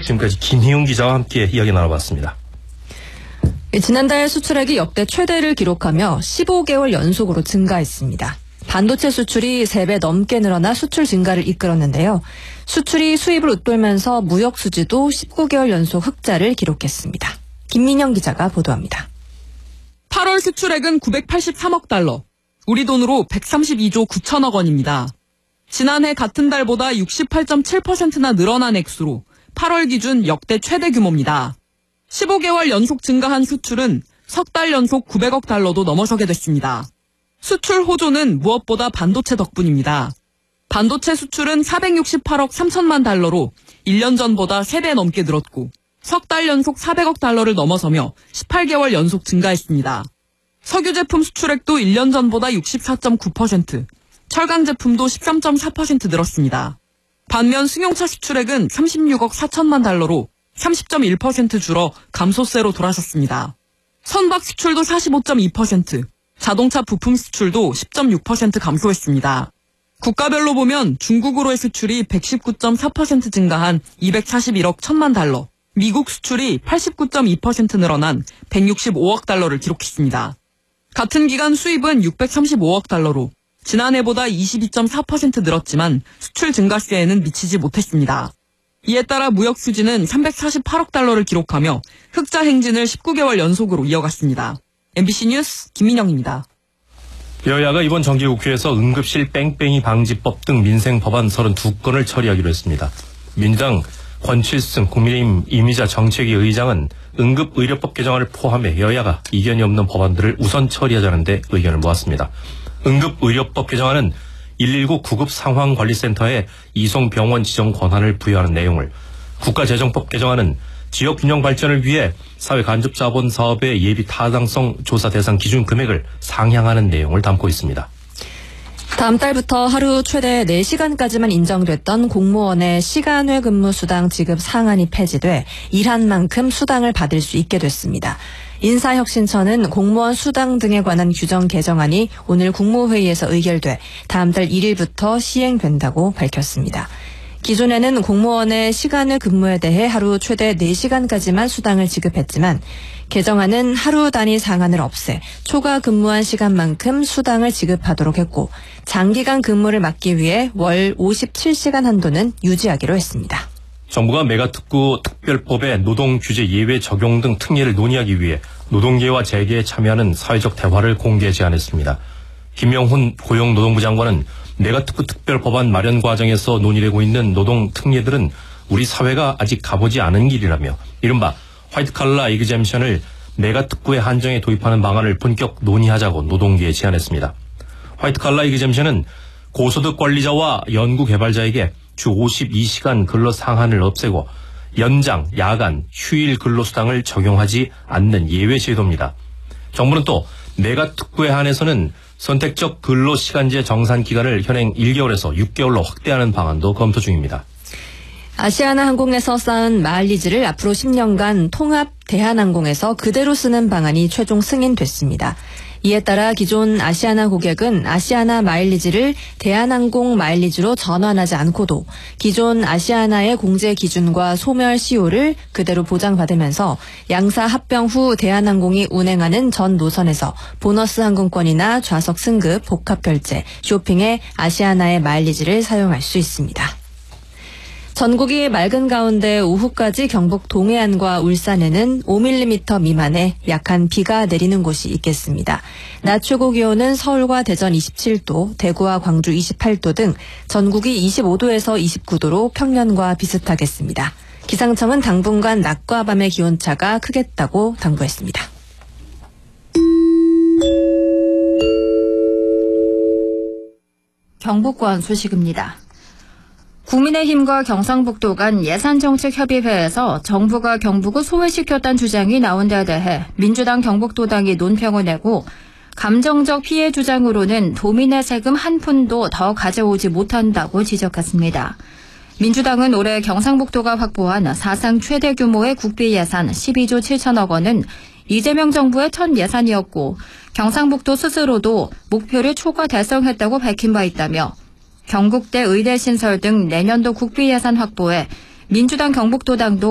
지금까지 김희웅 기자와 함께 이야기 나눠봤습니다. 지난달 수출액이 역대 최대를 기록하며 15개월 연속으로 증가했습니다. 반도체 수출이 3배 넘게 늘어나 수출 증가를 이끌었는데요. 수출이 수입을 웃돌면서 무역 수지도 19개월 연속 흑자를 기록했습니다. 김민영 기자가 보도합니다. 8월 수출액은 983억 달러, 우리 돈으로 132조 9천억 원입니다. 지난해 같은 달보다 68.7%나 늘어난 액수로 8월 기준 역대 최대 규모입니다. 15개월 연속 증가한 수출은 석 달 연속 900억 달러도 넘어서게 됐습니다. 수출 호조는 무엇보다 반도체 덕분입니다. 반도체 수출은 468억 3천만 달러로 1년 전보다 3배 넘게 늘었고 석 달 연속 400억 달러를 넘어서며 18개월 연속 증가했습니다. 석유 제품 수출액도 1년 전보다 64.9%, 철강 제품도 13.4% 늘었습니다. 반면 승용차 수출액은 36억 4천만 달러로 30.1% 줄어 감소세로 돌아섰습니다. 선박 수출도 45.2%, 자동차 부품 수출도 10.6% 감소했습니다. 국가별로 보면 중국으로의 수출이 119.4% 증가한 241억 1천만 달러, 미국 수출이 89.2% 늘어난 165억 달러를 기록했습니다. 같은 기간 수입은 635억 달러로 지난해보다 22.4% 늘었지만 수출 증가세에는 미치지 못했습니다. 이에 따라 무역 수지는 348억 달러를 기록하며 흑자 행진을 19개월 연속으로 이어갔습니다. MBC 뉴스 김민영입니다. 여야가 이번 정기국회에서 응급실 뺑뺑이 방지법 등 민생 법안 32건을 처리하기로 했습니다. 민주당 권칠승 국민의힘 이미자 정책위 의장은 응급의료법 개정안을 포함해 여야가 이견이 없는 법안들을 우선 처리하자는 데 의견을 모았습니다. 응급의료법 개정안은 119 구급상황관리센터에 이송병원 지정 권한을 부여하는 내용을, 국가재정법 개정안은 지역균형 발전을 위해 사회간접자본 사업의 예비 타당성 조사 대상 기준 금액을 상향하는 내용을 담고 있습니다. 다음 달부터 하루 최대 4시간까지만 인정됐던 공무원의 시간외 근무 수당 지급 상한이 폐지돼 일한 만큼 수당을 받을 수 있게 됐습니다. 인사혁신처는 공무원 수당 등에 관한 규정 개정안이 오늘 국무회의에서 의결돼 다음 달 1일부터 시행된다고 밝혔습니다. 기존에는 공무원의 시간의 근무에 대해 하루 최대 4시간까지만 수당을 지급했지만 개정안은 하루 단위 상한을 없애 초과 근무한 시간만큼 수당을 지급하도록 했고 장기간 근무를 막기 위해 월 57시간 한도는 유지하기로 했습니다. 정부가 메가특구 특별법의 노동규제 예외 적용 등 특례를 논의하기 위해 노동계와 재계에 참여하는 사회적 대화를 공개 제안했습니다. 김영훈 고용노동부 장관은 메가특구 특별법안 마련 과정에서 논의되고 있는 노동 특례들은 우리 사회가 아직 가보지 않은 길이라며 이른바 화이트칼라 에그젬션을 메가특구의 한정에 도입하는 방안을 본격 논의하자고 노동계에 제안했습니다. 화이트칼라 에그젬션은 고소득 관리자와 연구개발자에게 주 52시간 근로 상한을 없애고 연장, 야간, 휴일 근로수당을 적용하지 않는 예외 제도입니다. 정부는 또 메가특구에 한해서는 선택적 근로시간제 정산 기간을 현행 1개월에서 6개월로 확대하는 방안도 검토 중입니다. 아시아나항공에서 쌓은 마일리지를 앞으로 10년간 통합 대한항공에서 그대로 쓰는 방안이 최종 승인됐습니다. 이에 따라 기존 아시아나 고객은 아시아나 마일리지를 대한항공 마일리지로 전환하지 않고도 기존 아시아나의 공제 기준과 소멸 시효를 그대로 보장받으면서 양사 합병 후 대한항공이 운행하는 전 노선에서 보너스 항공권이나 좌석 승급, 복합 결제, 쇼핑에 아시아나의 마일리지를 사용할 수 있습니다. 전국이 맑은 가운데 오후까지 경북 동해안과 울산에는 5mm 미만의 약한 비가 내리는 곳이 있겠습니다. 낮 최고 기온은 서울과 대전 27도, 대구와 광주 28도 등 전국이 25도에서 29도로 평년과 비슷하겠습니다. 기상청은 당분간 낮과 밤의 기온차가 크겠다고 당부했습니다. 경북권 소식입니다. 국민의힘과 경상북도 간 예산정책협의회에서 정부가 경북을 소외시켰다는 주장이 나온 데 대해 민주당 경북도당이 논평을 내고 감정적 피해 주장으로는 도민의 세금 한 푼도 더 가져오지 못한다고 지적했습니다. 민주당은 올해 경상북도가 확보한 사상 최대 규모의 국비 예산 12조 7천억 원은 이재명 정부의 첫 예산이었고 경상북도 스스로도 목표를 초과 달성했다고 밝힌 바 있다며 경북대 의대 신설 등 내년도 국비 예산 확보에 민주당 경북도당도